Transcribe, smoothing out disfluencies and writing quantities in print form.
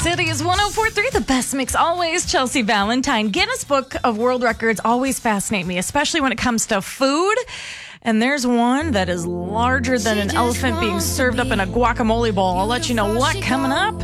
City's 104.3, the best mix always. Chelsea Valentine. Guinness Book of World Records always fascinate me, especially when it comes to food. And there's one that is larger than an elephant being served up in a guacamole bowl. I'll let you know what coming up.